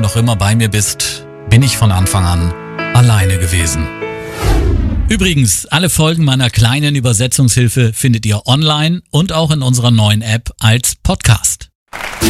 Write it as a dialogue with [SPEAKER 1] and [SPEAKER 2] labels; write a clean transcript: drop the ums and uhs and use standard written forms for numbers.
[SPEAKER 1] noch immer bei mir bist, bin ich von Anfang an alleine gewesen. Übrigens, alle Folgen meiner kleinen Übersetzungshilfe findet ihr online und auch in unserer neuen App als Podcast.